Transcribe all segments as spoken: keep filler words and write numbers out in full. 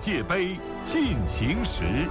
界杯进行时。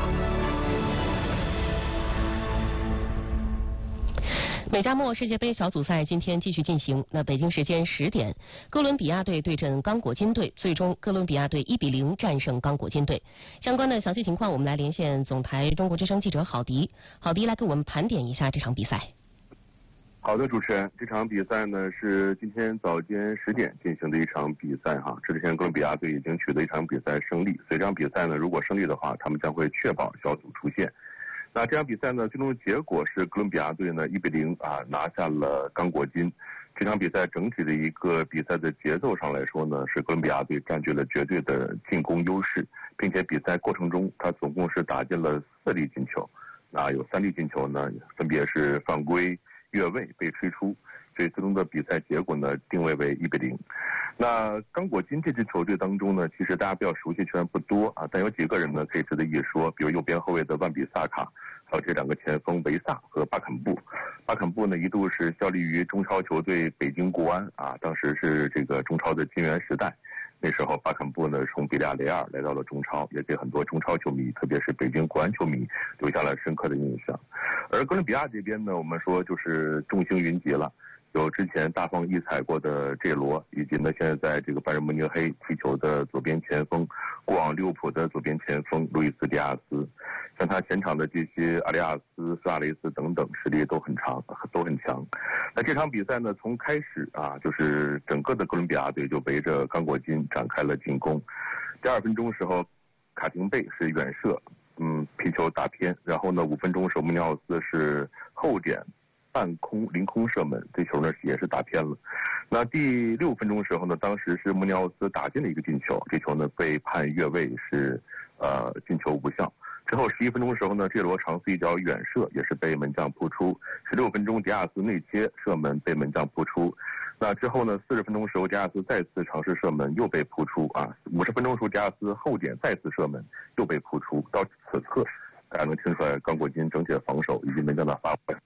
美加墨世界杯小组赛今天继续进行。那北京时间十点，哥伦比亚队对阵刚果金队，最终哥伦比亚队一比零战胜刚果金队。相关的详细情况，我们来连线总台中国之声记者郝迪。郝迪来给我们盘点一下这场比赛。 好的，主持人，这场比赛呢是今天早间十点进行的一场比赛哈。之前哥伦比亚队已经取得一场比赛胜利，所以这场比赛呢，如果胜利的话，他们将会确保小组出线。那这场比赛呢，最终的结果是哥伦比亚队呢一比零啊拿下了刚果金。这场比赛整体的一个比赛的节奏上来说呢，是哥伦比亚队占据了绝对的进攻优势，并且比赛过程中他总共是打进了四粒进球，啊有三粒进球呢分别是犯规、越位被吹出，所以最终的比赛结果呢定位为一比零。那刚果金这支球队当中呢，其实大家比较熟悉球员不多啊，但有几个人呢可以值得一说，比如右边后卫的万比萨卡，还有这两个前锋维萨和巴肯布。巴肯布呢一度是效力于中超球队北京国安啊，当时是这个中超的金元时代。那时候巴肯布呢从比利亚雷亚尔来到了中超，也给很多中超球迷，特别是北京国安球迷留下了深刻的印象。而哥伦比亚这边呢，我们说就是众星云集了。有之前大放异彩过的 J 罗，以及呢现在在这个拜仁慕尼黑踢球的左边前锋，过往利物浦的左边前锋路易斯·迪亚斯，像他前场的这些阿里亚斯、苏亚雷斯等等，实力都很长，都很强。那这场比赛呢，从开始啊，就是整个的哥伦比亚队就围着刚果金展开了进攻。第二分钟时候，卡廷贝是远射，嗯，皮球打偏，然后呢五分钟时候穆尼奥斯是后点。半空凌空射门，这球呢也是打偏了。那第六分钟时候呢，当时是穆尼奥斯打进了一个进球，这球呢被判越位，是呃进球无效。之后十一分钟的时候呢，这罗尝试一脚远射，也是被门将扑出。十六分钟，迪亚斯内切射门被门将扑出。那之后呢，四十分钟时候，迪亚斯再次尝试射门，又被扑出啊。五十分钟时候，迪亚斯后点再次射门，又被扑出。到此刻，大家能听出来刚果金整体的防守以及门将的发挥。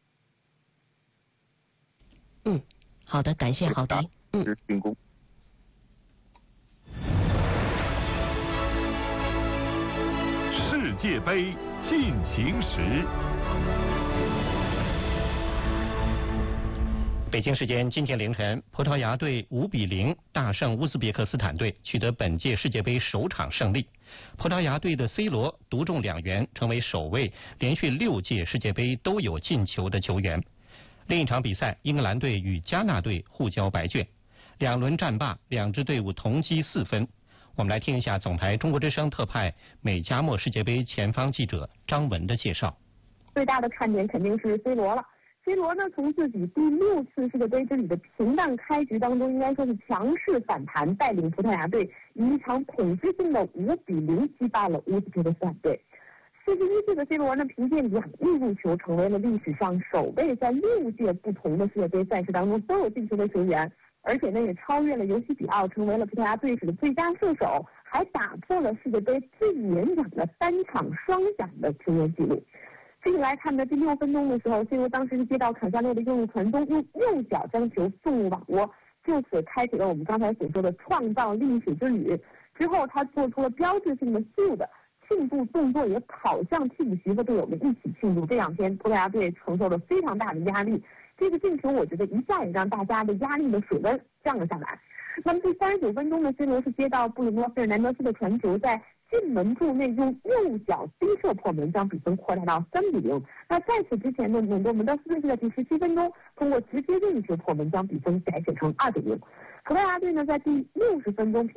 嗯，好的，感谢郝迪。嗯。 进攻。 世界杯进行时。 北京时间今天凌晨，葡萄牙队五比零大胜乌兹别克斯坦队，取得本届世界杯首场胜利。葡萄牙队的 C 罗独中两元，成为首位连续六届世界杯都有进球的球员。另一场比赛，英格兰队与加纳队互交白卷，两轮战罢，两支队伍同积四分。我们来听一下总台中国之声特派美加墨世界杯前方记者张文的介绍。 最大的看点肯定是 C 罗了。C 罗呢，从自己第六次世界杯之旅的平淡开局当中，应该说是强势反弹，带领葡萄牙队以一场统治性的五比零击败了乌兹别克斯坦队。四十一岁的 C 罗呢，凭借两粒入球，成为了历史上首位在六届不同的世界杯赛事当中都有进球的球员，而且呢，也超越了尤西比奥，成为了葡萄牙队史的最佳射手，还打破了世界杯最年长的单场双响的球员纪录。继续来看的第六分钟的时候 ，C 罗当时是接到坎萨洛的右路传中，用右脚将球送入网窝，就此开启了我们刚才所说的创造历史之旅。之后，他做出了标志性的秀的庆祝动作，也跑向替补席和队友们一起庆祝。这两天葡萄牙队承受了非常大的压力，这个进球我觉得一下也让大家的压力的水温降了下来。那么第三十九分钟呢 ，C 罗是接到布鲁诺·费尔南德斯的传球，在进门柱内用右脚低射破门，将比分扩大到三比零。那在此之前呢，努诺门德斯是在第十七分钟通过直接任意球破门，将比分改写成二比零。葡萄牙队呢在第六十分钟凭